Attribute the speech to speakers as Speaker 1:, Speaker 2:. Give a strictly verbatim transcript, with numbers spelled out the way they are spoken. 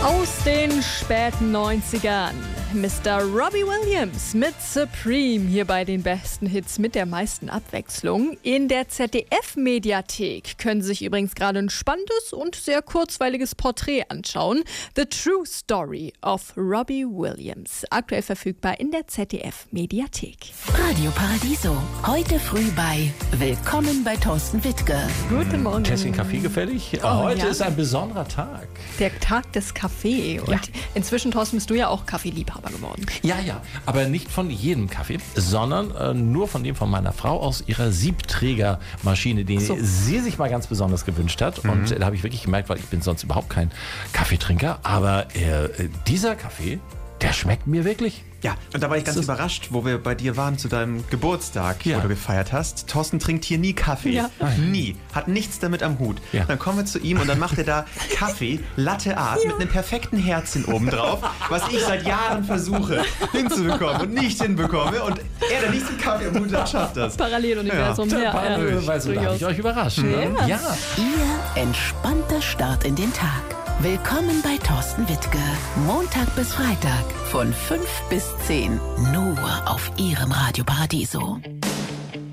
Speaker 1: Aus den späten neunzigern. Mister Robbie Williams mit Supreme hier bei den besten Hits mit der meisten Abwechslung. In der Z D F-Mediathek können Sie sich übrigens gerade ein spannendes und sehr kurzweiliges Porträt anschauen. The True Story of Robbie Williams. Aktuell verfügbar in der Z D F-Mediathek.
Speaker 2: Radio Paradiso. Heute früh bei Willkommen bei Thorsten Wittke.
Speaker 1: Guten Morgen.
Speaker 3: Tässchen Kaffee gefällig?
Speaker 1: Oh,
Speaker 3: Heute
Speaker 1: ja.
Speaker 3: ist ein besonderer Tag.
Speaker 1: Der Tag des Kaffee. Und
Speaker 3: Ja.
Speaker 1: inzwischen, Thorsten, bist du ja auch Kaffeeliebhaber geworden.
Speaker 3: Ja, ja, aber nicht von jedem Kaffee, sondern äh, nur von dem von meiner Frau aus ihrer Siebträgermaschine, die
Speaker 1: So.
Speaker 3: sie sich mal ganz besonders gewünscht hat. Und äh, da habe ich wirklich gemerkt, weil ich bin sonst überhaupt kein Kaffeetrinker, aber äh, dieser Kaffee, der schmeckt mir wirklich.
Speaker 4: Ja, und da war ich ganz
Speaker 3: Das ist-
Speaker 4: überrascht, wo wir bei dir waren zu deinem Geburtstag,
Speaker 3: Ja.
Speaker 4: wo du gefeiert hast. Thorsten trinkt hier nie Kaffee.
Speaker 1: Ja.
Speaker 4: Nie. Hat nichts damit am Hut.
Speaker 3: Ja.
Speaker 4: Dann kommen wir zu ihm und dann macht er da Kaffee, Latte Art, mit einem perfekten Herzchen oben drauf, was ich seit Jahren versuche hinzubekommen und nicht hinbekomme. Und er, der nichts mit Kaffee am Hut hat, schafft das.
Speaker 1: Paralleluniversum.
Speaker 4: Ja.
Speaker 1: Ja, ja,
Speaker 3: Äh, weil so, da habe
Speaker 1: durchaus.
Speaker 3: ich euch überrascht. Ne?
Speaker 1: Ja.
Speaker 3: Ja.
Speaker 2: Ihr entspannter Start in den Tag. Willkommen bei Thorsten Wittke. Montag bis Freitag von fünf bis zehn. Nur auf Ihrem Radio Paradiso.